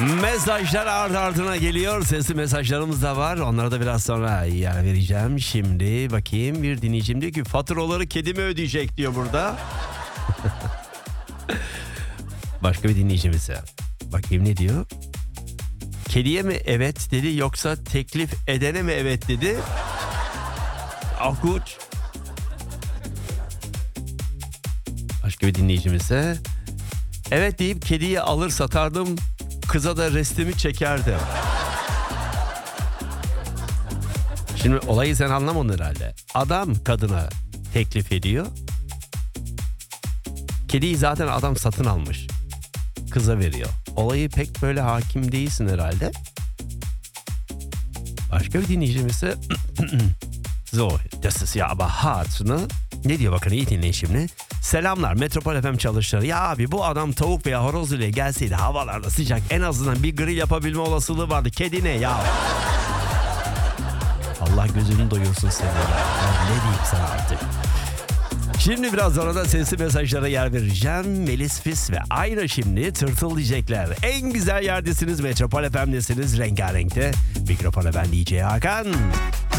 Mesajlar ardı ardına geliyor. Sesli mesajlarımız da var. Onlara da biraz sonra yer vereceğim. Şimdi bakayım, bir dinleyicim diyor ki faturaları kedi mi ödeyecek diyor burada. Başka bir dinleyicimiz var. Bakayım ne diyor? Kediye mi evet dedi yoksa teklif edene mi evet dedi? Akut. Başka bir dinleyicimiz ise evet deyip kediyi alır satardım, kıza da restimi çekerdim. Şimdi olayı sen anlamadın herhalde. Adam kadına teklif ediyor. Kediyi zaten adam satın almış. Kıza veriyor. Olayı pek böyle hakim değilsin herhalde. Başka bir dinleyicimiz ise so, das ist ja aber hart, ne? Ne diyor bakın, iyi dinleyin şimdi. Selamlar Metropol FM çalışanları. Ya abi, bu adam tavuk veya horoz ile gelseydi havalarda sıcak, en azından bir grill yapabilme olasılığı vardı. Kedi ne ya? Allah gözünü doyursun seni ya. Ben ne diyeyim sana artık. Şimdi biraz sonra da sesli mesajlara yer vereceğim. Melis Fis ve Ayna şimdi tırtıldayacaklar. En güzel yerdesiniz, Metropol FM'desiniz, rengarenkte. Mikrofona ben DJ Hakan.